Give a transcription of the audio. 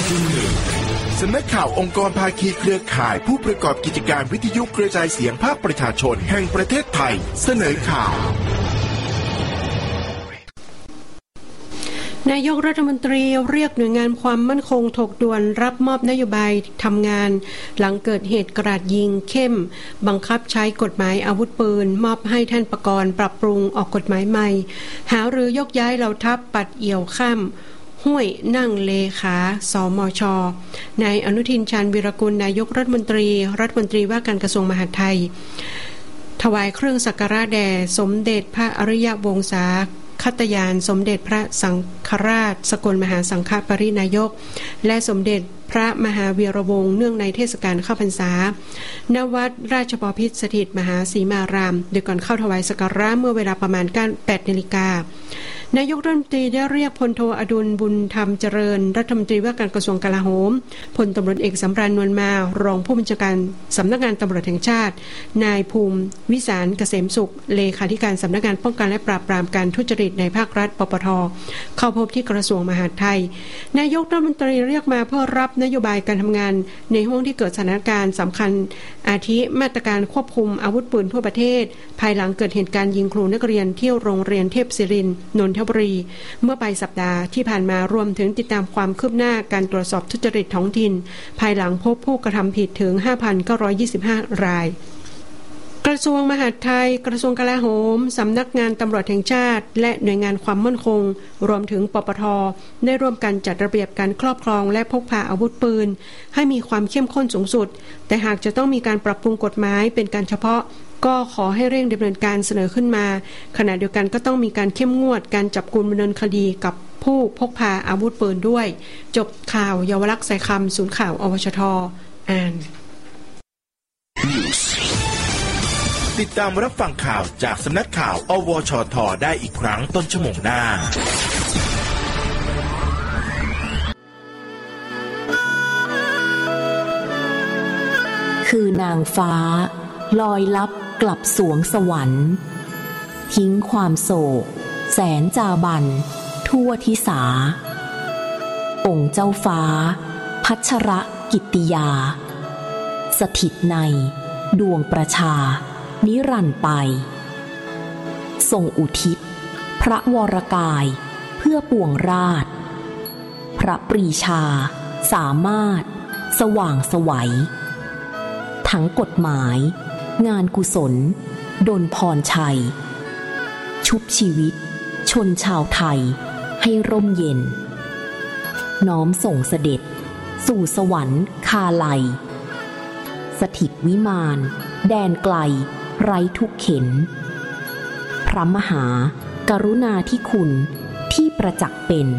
สำนักข่าวองค์กรภาคีเครือข่ายผู้ประกอบกิจการวิทยุกระจายเสียงภาคประชาชนแห่งประเทศไทยเสนอข่าวนายกรัฐมนตรีเรียกหน่วยงานความมั่นคงถกด่วนรับมอบนโยบายทำงานหลังเกิดเหตุกราดยิงเข้มบังคับใช้กฎหมายอาวุธปืนมอบให้ท่านประกรณ์ปรับปรุงออกกฎหมายใหม่หารือยกย้ายเหล่าทัพปัดเอี่ยวข้ามห้วยนั่งเลขาสมช.นายอนุทินชาญวีรกุลนายกรัฐมนตรีว่าการกระทรวงมหาดไทยถวายเครื่องสักการะแด่สมเด็จพระอริยวงศาคัตยานสมเด็จพระสังฆราชสกลมหาสังฆปรินายกและสมเด็จพระมหาวีระวงศ์เนื่องในเทศกาลเข้าพรรษาณวัดราชบพิตรสถิตมหาสีมารามโดยก่อนเข้าถวายสักการะเมื่อเวลาประมาณ 8 นาฬิกานายกรัฐมนตรีได้เรียกพลโทอดุลบุญธรรมเจริญรัฐมนตรีว่าการกระทรวงกลาโหมพลตำรวจเอกสำราญนวลมารองผู้บัญชาการสำนักงานตำรวจแห่งชาตินายภูมิวิสารเกษมสุขเลขาธิการสำนักงานป้องกันและปราบปรามการทุจริตในภาครัฐปปท.เข้าพบที่กระทรวงมหาดไทยนายกรัฐมนตรีเรียกมาเพื่อรับนโยบายการทำงานในห้วงที่เกิดสถานการณ์สำคัญอาทิมาตรการควบคุมอาวุธปืนทั่วประเทศภายหลังเกิดเหตุการณ์ยิงครูนักเรียนที่โรงเรียนเทพศิรินทร์นนทบุรีเมื่อปลายสัปดาห์ที่ผ่านมารวมถึงติดตามความคืบหน้าการตรวจสอบทุจริตท้องถิ่นภายหลังพบผู้กระทำผิดถึง 5,925 รายกระทรวงมหาดไทยกระทรวงกลาโหมสำนักงานตำรวจแห่งชาติและหน่วยงานความมั่นคงรวมถึงปปท.ได้ร่วมกันจัดระเบียบการครอบครองและพกพาอาวุธปืนให้มีความเข้มข้นสูงสุดแต่หากจะต้องมีการปรับปรุงกฎหมายเป็นการเฉพาะก็ขอให้เร่งดำเนินการเสนอขึ้นมาขณะเดียวกันก็ต้องมีการเข้มงวดการจับกุมดำเนินคดีกับผู้พกพาอาวุธปืนด้วยจบข่าวเยาวลักษณ์สายคำศูนย์ข่าวอวชท.อ่านติดตามรับฟังข่าวจากสำนักข่าวอวชท.ได้อีกครั้งต้นชั่วโมงหน้าคือนางฟ้าลอยลับกลับสวงสวรรค์ทิ้งความโศกแสนจาบันทั่วทิสาองค์เจ้าฟ้าพัชรกิตติยาสถิตในดวงประชานิรันดร์ไปทรงอุทิศพระวรกายเพื่อปวงราชพระปรีชาสามารถสว่างไสวทั้งกฎหมายงานกุศลดลพรชัยชุบชีวิตชนชาวไทยให้ร่มเย็นน้อมส่งเสด็จสู่สวรรค์คาไลสถิตวิมานแดนไกลไร้ทุกเข็ญพระมหากรุณาธิคุณที่ประจักษ์เป็น